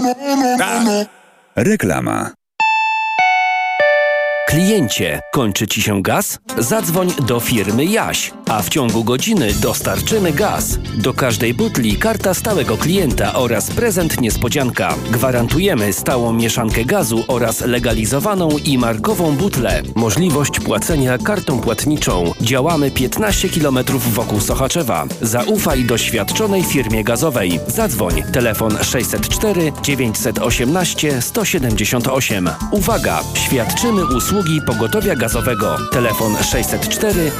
Reklama. Kliencie, kończy Ci się gaz? Zadzwoń do firmy Jaś, a w ciągu godziny dostarczymy gaz. Do każdej butli karta stałego klienta oraz prezent niespodzianka. Gwarantujemy stałą mieszankę gazu oraz legalizowaną i markową butlę. Możliwość płacenia kartą płatniczą. Działamy 15 km wokół Sochaczewa. Zaufaj doświadczonej firmie gazowej. Zadzwoń. Telefon 604 918 178. Uwaga! Świadczymy usługi pogotowia gazowego. Telefon 604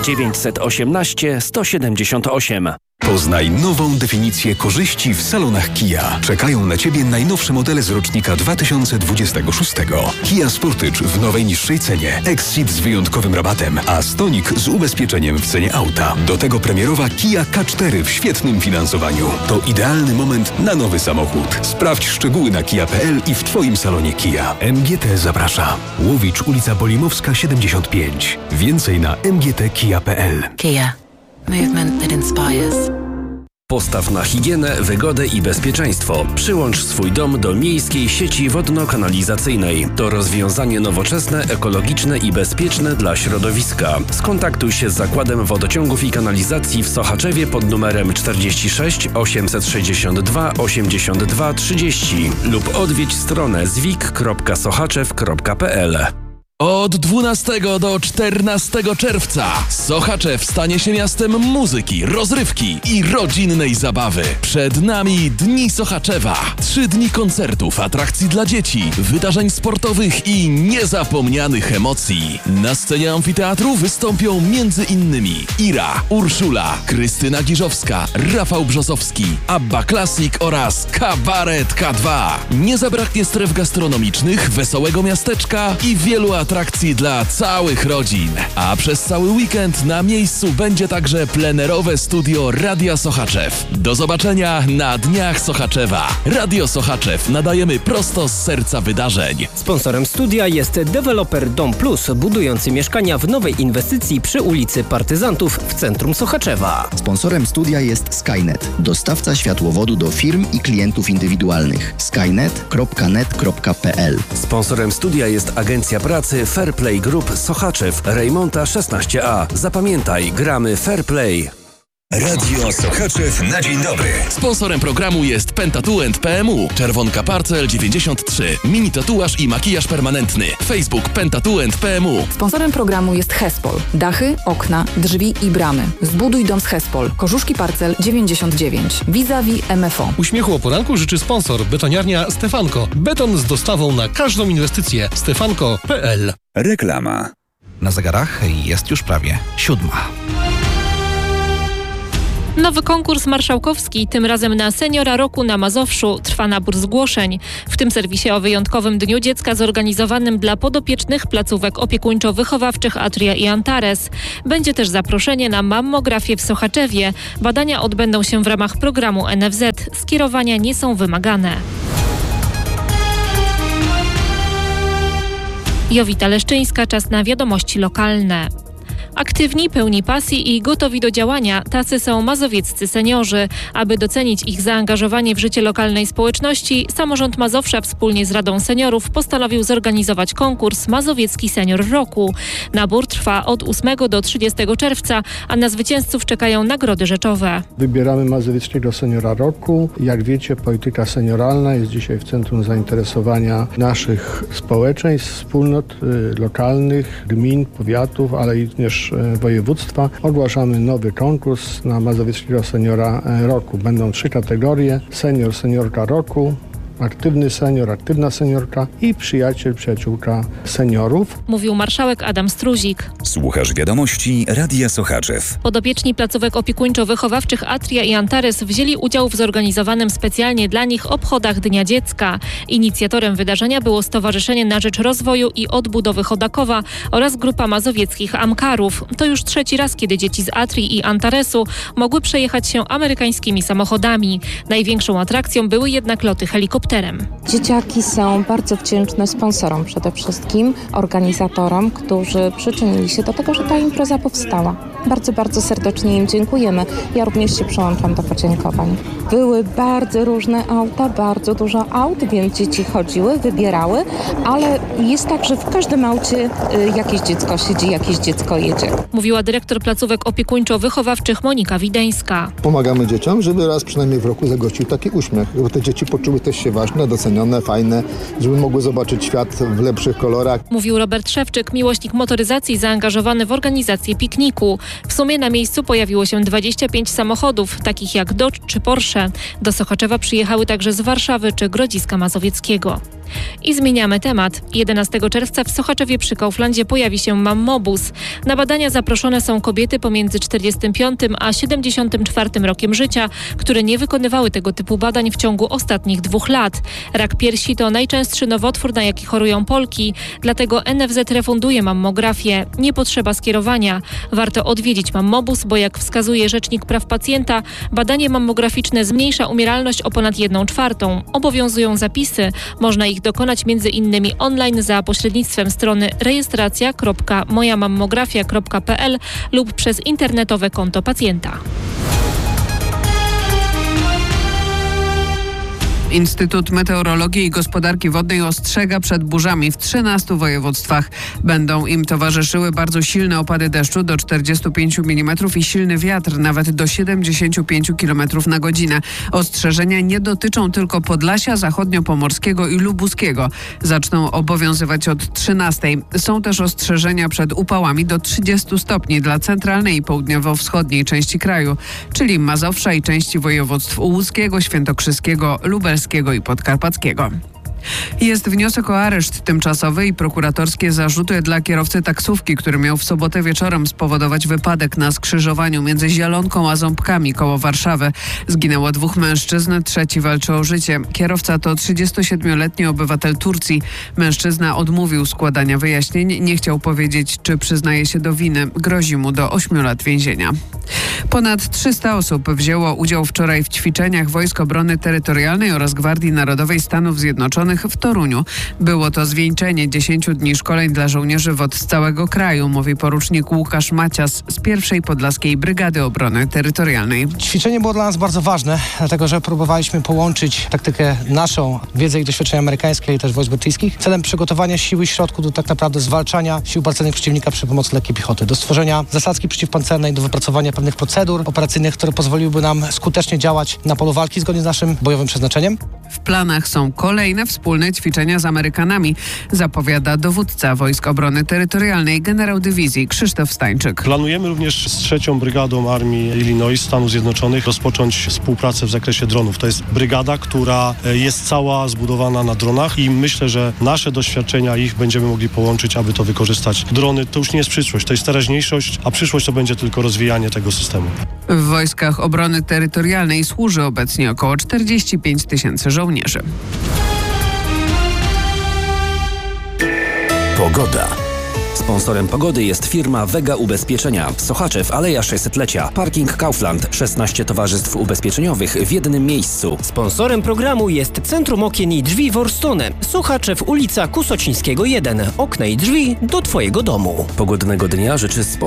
918 178. Poznaj nową definicję korzyści w salonach Kia. Czekają na Ciebie najnowsze modele z rocznika 2026. Kia Sportage w nowej niższej cenie, Exceed z wyjątkowym rabatem, a Stonic z ubezpieczeniem w cenie auta. Do tego premierowa Kia K4 w świetnym finansowaniu. To idealny moment na nowy samochód. Sprawdź szczegóły na kia.pl i w Twoim salonie Kia. MGT zaprasza. Łowicz, ulica Bolimowska 75. Więcej na mgtkia.pl. Kia. Movement that inspires. Postaw na higienę, wygodę i bezpieczeństwo. Przyłącz swój dom do miejskiej sieci wodno-kanalizacyjnej. To rozwiązanie nowoczesne, ekologiczne i bezpieczne dla środowiska. Skontaktuj się z Zakładem Wodociągów i Kanalizacji w Sochaczewie pod numerem 46 862 82 30 lub odwiedź stronę zwik.sochaczew.pl. Od 12 do 14 czerwca Sochaczew stanie się miastem muzyki, rozrywki i rodzinnej zabawy. Przed nami Dni Sochaczewa. 3 dni koncertów, atrakcji dla dzieci, wydarzeń sportowych i niezapomnianych emocji. Na scenie amfiteatru wystąpią m.in. Ira, Urszula, Krystyna Giżowska, Rafał Brzosowski, Abba Classic oraz Kabaret K2. Nie zabraknie stref gastronomicznych, wesołego miasteczka i wielu atrakcji dla całych rodzin. A przez cały weekend na miejscu będzie także plenerowe studio Radia Sochaczew. Do zobaczenia na Dniach Sochaczewa. Radio Sochaczew nadajemy prosto z serca wydarzeń. Sponsorem studia jest deweloper Dom Plus, budujący mieszkania w nowej inwestycji przy ulicy Partyzantów w centrum Sochaczewa. Sponsorem studia jest Skynet, dostawca światłowodu do firm i klientów indywidualnych. skynet.net.pl. Sponsorem studia jest agencja pracy Fairplay Group Sochaczew, Rejmonta 16A. Zapamiętaj, gramy Fairplay. Radio Sochaczew na dzień dobry. Sponsorem programu jest Pentatuent PMU, Czerwonka Parcel 93, mini tatuaż i makijaż permanentny. Facebook Pentatuent PMU. Sponsorem programu jest Hespol. Dachy, okna, drzwi i bramy. Zbuduj dom z Hespol. Korzuszki Parcel 99. Vis-a-vis MFO. Uśmiechu o poranku życzy sponsor betoniarnia Stefanko. Beton z dostawą na każdą inwestycję. Stefanko.pl. Reklama. Na zegarach jest już prawie 7. Nowy konkurs marszałkowski, tym razem na Seniora Roku na Mazowszu. Trwa nabór zgłoszeń. W tym serwisie o wyjątkowym Dniu Dziecka zorganizowanym dla podopiecznych placówek opiekuńczo-wychowawczych Atria i Antares. Będzie też zaproszenie na mammografię w Sochaczewie. Badania odbędą się w ramach programu NFZ. Skierowania nie są wymagane. Jowita Leszczyńska, czas na wiadomości lokalne. Aktywni, pełni pasji i gotowi do działania, tacy są mazowieccy seniorzy. Aby docenić ich zaangażowanie w życie lokalnej społeczności, samorząd Mazowsza wspólnie z Radą Seniorów postanowił zorganizować konkurs Mazowiecki Senior Roku. Nabór trwa od 8 do 30 czerwca, a na zwycięzców czekają nagrody rzeczowe. Wybieramy Mazowieckiego Seniora Roku. Jak wiecie, polityka senioralna jest dzisiaj w centrum zainteresowania naszych społeczeństw, wspólnot lokalnych, gmin, powiatów, ale i również województwa. Ogłaszamy nowy konkurs na Mazowieckiego Seniora Roku. Będą 3 kategorie: senior, seniorka roku, aktywny senior, aktywna seniorka i przyjaciel, przyjaciółka seniorów. Mówił marszałek Adam Struzik. Słuchasz wiadomości Radia Sochaczew. Podopieczni placówek opiekuńczo-wychowawczych Atria i Antares wzięli udział w zorganizowanym specjalnie dla nich obchodach Dnia Dziecka. Inicjatorem wydarzenia było Stowarzyszenie na Rzecz Rozwoju i Odbudowy Chodakowa oraz grupa mazowieckich Amkarów. To już 3. raz, kiedy dzieci z Atrii i Antaresu mogły przejechać się amerykańskimi samochodami. Największą atrakcją były jednak loty helikopterem. Dzieciaki są bardzo wdzięczne sponsorom, przede wszystkim organizatorom, którzy przyczynili się do tego, że ta impreza powstała. Bardzo, bardzo serdecznie im dziękujemy. Ja również się przyłączam do podziękowań. Były bardzo różne auta, bardzo dużo aut, więc dzieci chodziły, wybierały, ale jest tak, że w każdym aucie jakieś dziecko siedzi, jakieś dziecko jedzie. Mówiła dyrektor placówek opiekuńczo-wychowawczych Monika Wideńska. Pomagamy dzieciom, żeby raz przynajmniej w roku zagościł taki uśmiech, żeby te dzieci poczuły też się ważne, docenione, fajne, żeby mogły zobaczyć świat w lepszych kolorach. Mówił Robert Szewczyk, miłośnik motoryzacji zaangażowany w organizację pikniku. W sumie na miejscu pojawiło się 25 samochodów, takich jak Dodge czy Porsche. Do Sochaczewa przyjechały także z Warszawy czy Grodziska Mazowieckiego. I zmieniamy temat. 11 czerwca w Sochaczewie przy Kauflandzie pojawi się Mammobus. Na badania zaproszone są kobiety pomiędzy 45 a 74 rokiem życia, które nie wykonywały tego typu badań w ciągu ostatnich 2 lat. Rak piersi to najczęstszy nowotwór, na jaki chorują Polki, dlatego NFZ refunduje mammografię. Nie potrzeba skierowania. Warto odwiedzić Mammobus, bo jak wskazuje Rzecznik Praw Pacjenta, badanie mammograficzne zmniejsza umieralność o ponad 1/4. Obowiązują zapisy. Można ich dokonać m.in. online za pośrednictwem strony rejestracja.mojamammografia.pl lub przez internetowe konto pacjenta. Instytut Meteorologii i Gospodarki Wodnej ostrzega przed burzami w 13 województwach. Będą im towarzyszyły bardzo silne opady deszczu do 45 mm i silny wiatr nawet do 75 km na godzinę. Ostrzeżenia nie dotyczą tylko Podlasia Zachodniopomorskiego i Lubuskiego. Zaczną obowiązywać od 13. Są też ostrzeżenia przed upałami do 30 stopni dla centralnej i południowo-wschodniej części kraju, czyli Mazowsza i części województw łódzkiego, świętokrzyskiego, lubelskiego i podkarpackiego. Jest wniosek o areszt tymczasowy i prokuratorskie zarzuty dla kierowcy taksówki, który miał w sobotę wieczorem spowodować wypadek na skrzyżowaniu między Zielonką a Ząbkami koło Warszawy. Zginęło 2 mężczyzn, trzeci walczy o życie. Kierowca to 37-letni obywatel Turcji. Mężczyzna odmówił składania wyjaśnień, nie chciał powiedzieć, czy przyznaje się do winy. Grozi mu do 8 lat więzienia. Ponad 300 osób wzięło udział wczoraj w ćwiczeniach Wojsk Obrony Terytorialnej oraz Gwardii Narodowej Stanów Zjednoczonych w Toruniu. Było to zwieńczenie 10 dni szkoleń dla żołnierzy WOT z całego kraju, mówi porucznik Łukasz Macias z 1. Podlaskiej Brygady Obrony Terytorialnej. Ćwiczenie było dla nas bardzo ważne, dlatego że próbowaliśmy połączyć taktykę naszą, wiedzę i doświadczenia amerykańskie i też wojsk brytyjskich, celem przygotowania sił i środków do tak naprawdę zwalczania sił pancernych przeciwnika przy pomocy lekkiej piechoty, do stworzenia zasadzki przeciwpancernej, do wypracowania pewnych procedur operacyjnych, które pozwoliłyby nam skutecznie działać na polu walki zgodnie z naszym bojowym przeznaczeniem. W planach są kolejne wspólne ćwiczenia z Amerykanami, zapowiada dowódca Wojsk Obrony Terytorialnej, generał dywizji Krzysztof Stańczyk. Planujemy również z 3. Brygadą Armii Illinois Stanów Zjednoczonych rozpocząć współpracę w zakresie dronów. To jest brygada, która jest cała zbudowana na dronach i myślę, że nasze doświadczenia ich będziemy mogli połączyć, aby to wykorzystać. Drony to już nie jest przyszłość, to jest teraźniejszość, a przyszłość to będzie tylko rozwijanie tego systemu. W Wojskach Obrony Terytorialnej służy obecnie około 45 000 żołnierzy. Pogoda. Sponsorem pogody jest firma Vega Ubezpieczenia. Sochaczew, Aleja 600-lecia. Parking Kaufland. 16 towarzystw ubezpieczeniowych w jednym miejscu. Sponsorem programu jest Centrum Okien i Drzwi Worstone. Sochaczew, ulica Kusocińskiego 1. Okna i drzwi do Twojego domu. Pogodnego dnia życzy